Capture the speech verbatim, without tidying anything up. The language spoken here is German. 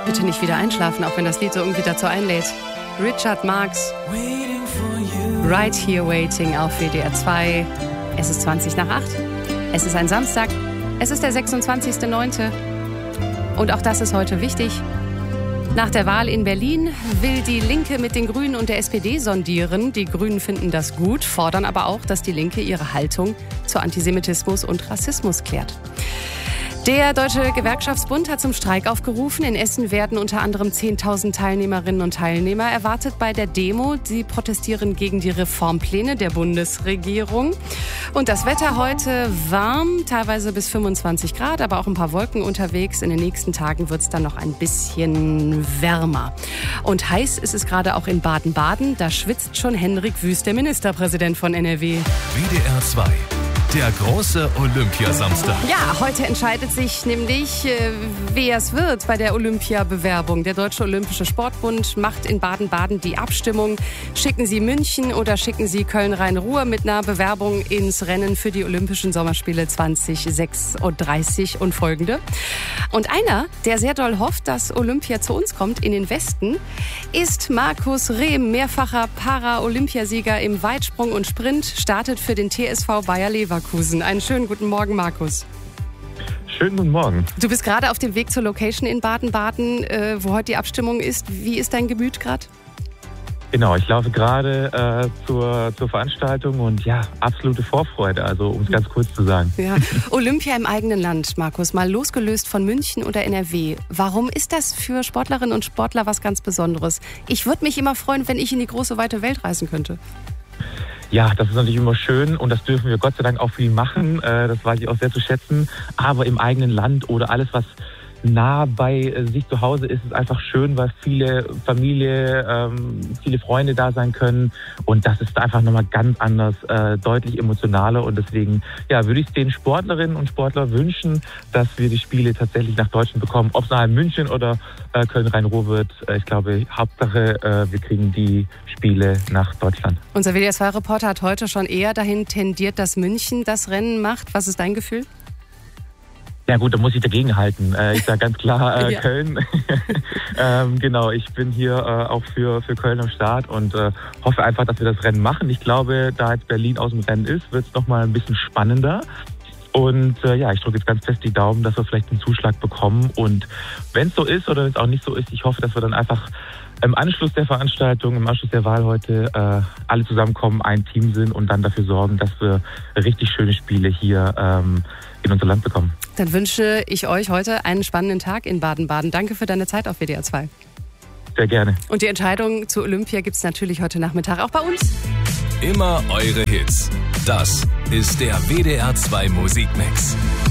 Bitte nicht wieder einschlafen, auch wenn das Lied so irgendwie dazu einlädt. Richard Marx, Right Here Waiting auf W D R zwei. Es ist zwanzig nach acht. Es ist ein Samstag. Es ist der sechsundzwanzigster neunte Und auch das ist heute wichtig. Nach der Wahl in Berlin will die Linke mit den Grünen und der S P D sondieren. Die Grünen finden das gut, fordern aber auch, dass die Linke ihre Haltung zu Antisemitismus und Rassismus klärt. Der Deutsche Gewerkschaftsbund hat zum Streik aufgerufen. In Essen werden unter anderem zehntausend Teilnehmerinnen und Teilnehmer erwartet bei der Demo. Sie protestieren gegen die Reformpläne der Bundesregierung. Und das Wetter heute warm, teilweise bis fünfundzwanzig Grad, aber auch ein paar Wolken unterwegs. In den nächsten Tagen wird es dann noch ein bisschen wärmer. Und heiß ist es gerade auch in Baden-Baden. Da schwitzt schon Hendrik Wüst, der Ministerpräsident von N R W. W D R zwei. Der große Olympiasamstag. Ja, heute entscheidet sich nämlich, äh, wer es wird bei der Olympiabewerbung. Der Deutsche Olympische Sportbund macht in Baden-Baden die Abstimmung. Schicken Sie München oder schicken Sie Köln-Rhein-Ruhr mit einer Bewerbung ins Rennen für die Olympischen Sommerspiele zwanzig sechsunddreißig und folgende. Und einer, der sehr doll hofft, dass Olympia zu uns kommt, in den Westen, ist Markus Rehm, mehrfacher Para-Olympiasieger im Weitsprung und Sprint, startet für den T S V Bayer Leverkusen. Einen schönen guten Morgen, Markus. Schönen guten Morgen. Du bist gerade auf dem Weg zur Location in Baden-Baden, äh, wo heute die Abstimmung ist. Wie ist dein Gemüt gerade? Genau, ich laufe gerade äh, zur, zur Veranstaltung und ja, absolute Vorfreude, also um es ganz kurz zu sagen. Ja. Olympia im eigenen Land, Markus, mal losgelöst von München oder N R W. Warum ist das für Sportlerinnen und Sportler was ganz Besonderes? Ich würde mich immer freuen, wenn ich in die große, weite Welt reisen könnte. Ja, das ist natürlich immer schön und das dürfen wir Gott sei Dank auch viel machen. Das weiß ich auch sehr zu schätzen. Aber im eigenen Land oder alles, was nah bei sich zu Hause ist, ist einfach schön, weil viele Familie, ähm, viele Freunde da sein können. Und das ist einfach nochmal ganz anders, äh, deutlich emotionaler. Und deswegen ja, würde ich den Sportlerinnen und Sportlern wünschen, dass wir die Spiele tatsächlich nach Deutschland bekommen. Ob es nach München oder äh, Köln-Rhein-Ruhr wird. Äh, ich glaube, Hauptsache, äh, wir kriegen die Spiele nach Deutschland. Unser W D R zwei Reporter hat heute schon eher dahin tendiert, dass München das Rennen macht. Was ist dein Gefühl? Ja gut, da muss ich dagegen halten. Äh, ich sage ganz klar äh, ja. Köln. ähm, genau, ich bin hier äh, auch für, für Köln am Start und äh, hoffe einfach, dass wir das Rennen machen. Ich glaube, da jetzt Berlin aus dem Rennen ist, wird es nochmal ein bisschen spannender. Und äh, ja, ich drücke jetzt ganz fest die Daumen, dass wir vielleicht einen Zuschlag bekommen. Und wenn es so ist oder wenn es auch nicht so ist, ich hoffe, dass wir dann einfach im Anschluss der Veranstaltung, im Anschluss der Wahl heute äh, alle zusammenkommen, ein Team sind und dann dafür sorgen, dass wir richtig schöne Spiele hier ähm, in unser Land bekommen. Dann wünsche ich euch heute einen spannenden Tag in Baden-Baden. Danke für deine Zeit auf W D R zwei. Sehr gerne. Und die Entscheidung zu Olympia gibt es natürlich heute Nachmittag auch bei uns. Immer eure Hits. Das ist der W D R zwei Musikmix.